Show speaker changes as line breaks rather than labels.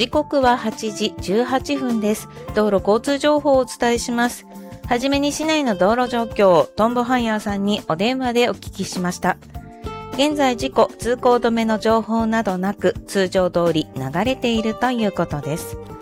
時刻は8時18分です。道路交通情報をお伝えします。はじめに市内の道路状況をトンボハンヤーさんにお電話でお聞きしました。現在事故、通行止めの情報などなく、通常通り流れているということです。